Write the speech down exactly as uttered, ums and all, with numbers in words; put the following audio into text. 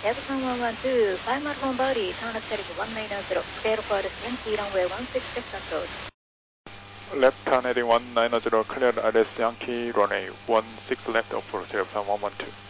Everton one one two, final home body, turn left heading one nine zero, clear for Yankee runway one six six approach. Left turn heading one nine zero, clear R S Yankee runway one six left approach, Everton one one two.